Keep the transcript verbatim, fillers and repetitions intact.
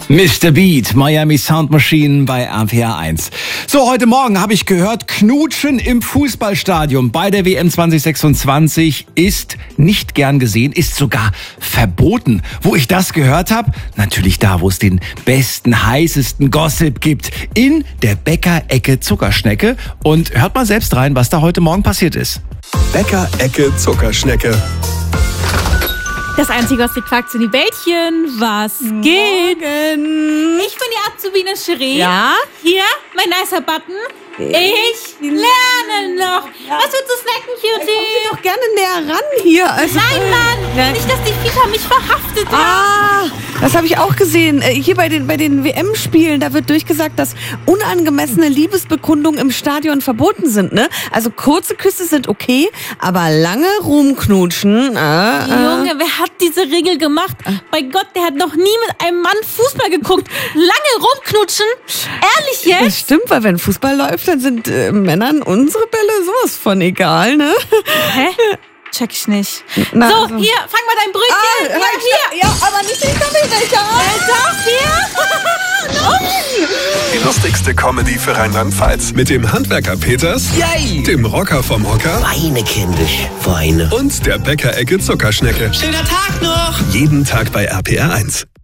Mister Beat, Miami Sound Machine bei R P R eins. So, heute Morgen habe ich gehört, Knutschen im Fußballstadion bei der W M zwanzig sechsundzwanzig ist nicht gern gesehen, ist sogar verboten. Wo ich das gehört habe? Natürlich da, wo es den besten, heißesten Gossip gibt. In der Bäcker-Ecke Zuckerschnecke. Und hört mal selbst rein, was da heute Morgen passiert ist. Bäcker-Ecke Zuckerschnecke. Das einzige, was die fragt, sind die Bällchen. Was Morgen. geht? Ich bin die Azubine Cherie. Ja? Hier, mein nicer Button. Ich lerne noch. Was willst du snacken, Cutie? Geh doch gerne näher ran hier. Also, Nein, Mann. Nein. Nicht, dass die Viecher mich verhaftet haben. Ah, das habe ich auch gesehen. Äh, Hier bei den, bei den W M-Spielen, da wird durchgesagt, dass unangemessene Liebesbekundungen im Stadion verboten sind. Ne? Also kurze Küsse sind okay, aber lange rumknutschen. Äh, äh. Junge, wer hat diese Regel gemacht? Bei Gott, der hat noch nie mit einem Mann Fußball geguckt. Lange rumknutschen? Ehrlich Das jetzt? stimmt, weil wenn Fußball läuft, dann sind äh, Männern unsere Bälle sowas von egal, ne? Hä? Check ich nicht. Na, so, also- hier, fang mal dein Brötchen. Ah, ja, halt, hier. Ja, aber nicht den Kaffeebecher. Äh, doch, hier. Die lustigste Comedy für Rheinland-Pfalz. Mit dem Handwerker Peters, Yay! dem Rocker vom Hocker Weine, kindisch, Weine. und der Bäcker-Ecke Zuckerschnecke. Schöner Tag noch! Jeden Tag bei R P R eins.